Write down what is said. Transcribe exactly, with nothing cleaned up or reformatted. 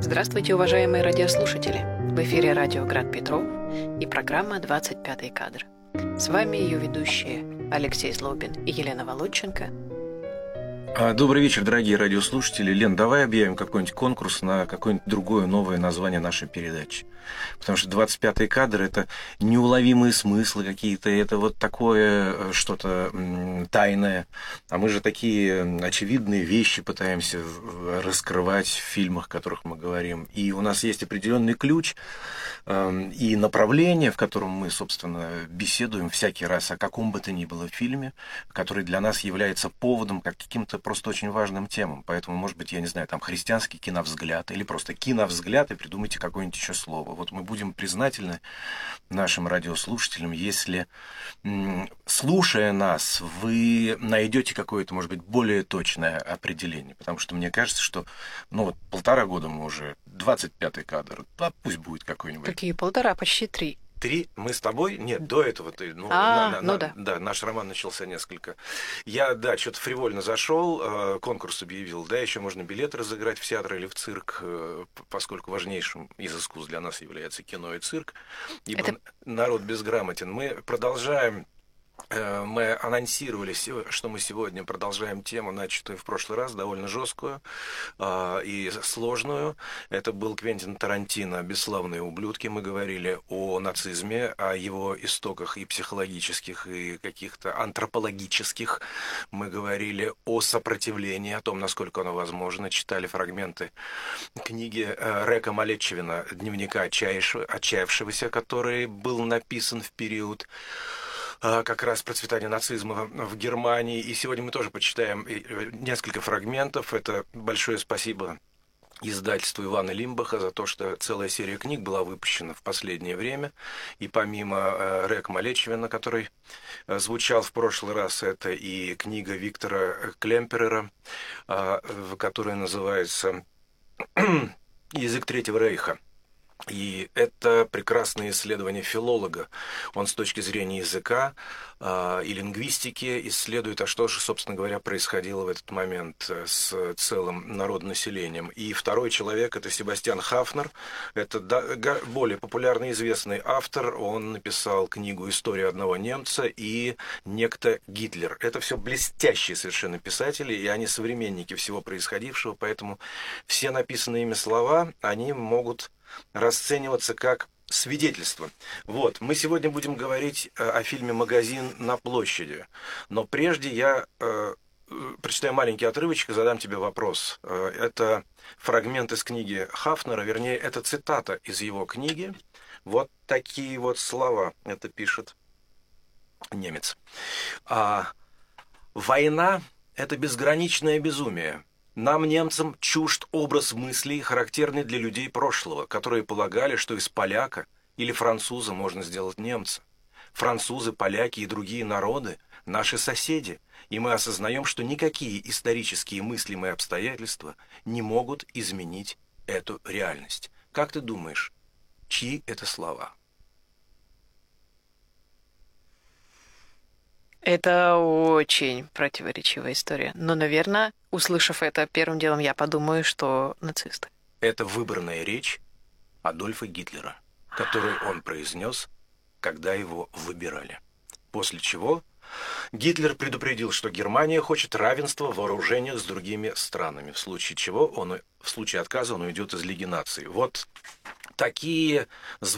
Здравствуйте, уважаемые радиослушатели! В эфире радио «Град Петров» и программа «двадцать пятый кадр». С вами ее ведущие Алексей Злобин и Елена Володченко. Добрый вечер, дорогие радиослушатели. Лен, давай объявим какой-нибудь конкурс на какое-нибудь другое новое название нашей передачи. Потому что двадцать пятый кадр – это неуловимые смыслы какие-то, это вот такое что-то тайное. А мы же такие очевидные вещи пытаемся раскрывать в фильмах, о которых мы говорим. И у нас есть определенный ключ и направление, в котором мы, собственно, беседуем всякий раз о каком бы то ни было фильме, который для нас является поводом, как каким-то просто очень важным темам. Поэтому, может быть, я не знаю, там христианский киновзгляд или просто киновзгляд, и придумайте какое-нибудь еще слово. Вот мы будем признательны нашим радиослушателям, если, слушая нас, вы найдете какое-то, может быть, более точное определение. Потому что мне кажется, что, ну вот полтора года мы уже, двадцать пятый кадр, а пусть будет какой-нибудь. Какие полтора, почти три. Три? Мы с тобой? Нет, до этого ты. Ну, а, на, на, ну на, да. Да, наш роман начался несколько. Я, да, что-то фривольно зашел, э, конкурс объявил, да, еще можно билет разыграть в театр или в цирк, э, поскольку важнейшим из искусств для нас является кино и цирк, ибо Это... народ безграмотен. Мы продолжаем. Мы анонсировали, что мы сегодня продолжаем тему, начатую в прошлый раз, довольно жесткую э, и сложную. Это был Квентин Тарантино «Бесславные ублюдки». Мы говорили о нацизме, о его истоках и психологических, и каких-то антропологических. Мы говорили о сопротивлении, о том, насколько оно возможно. Читали фрагменты книги э, Река Малетчевина «Дневника отчаявшегося», который был написан в период как раз процветание нацизма в Германии. И сегодня мы тоже почитаем несколько фрагментов. Это большое спасибо издательству Ивана Лимбаха за то, что целая серия книг была выпущена в последнее время. И помимо Река Малетчевина, который звучал в прошлый раз, это и книга Виктора Клемперера, которая называется «Язык Третьего Рейха». И это прекрасное исследование филолога. Он с точки зрения языка э, и лингвистики исследует, а что же, собственно говоря, происходило в этот момент с целым народонаселением. И второй человек – это Себастьян Хафнер. Это да, более популярный известный автор. Он написал книгу «История одного немца» и «Некто Гитлер». Это все блестящие совершенно писатели, и они современники всего происходившего, поэтому все написанные ими слова, они могут расцениваться как свидетельство. Вот, мы сегодня будем говорить э, о фильме «Магазин на площади». Но прежде я э, прочитаю маленький отрывочек и задам тебе вопрос. Э, это фрагмент из книги Хафнера, вернее, это цитата из его книги. Вот такие вот слова это пишет немец. А, «Война – это безграничное безумие. Нам, немцам, чужд образ мыслей, характерный для людей прошлого, которые полагали, что из поляка или француза можно сделать немца. Французы, поляки и другие народы – наши соседи, и мы осознаем, что никакие исторические мыслимые обстоятельства не могут изменить эту реальность». Как ты думаешь, чьи это слова? Это очень противоречивая история. Но, наверное, услышав это, первым делом я подумаю, что нацисты. Это выбранная речь Адольфа Гитлера, которую он произнес, когда его выбирали. После чего Гитлер предупредил, что Германия хочет равенства в вооружениях с другими странами, в случае чего он, в случае отказа он уйдет из Лиги наций. Вот такие звуки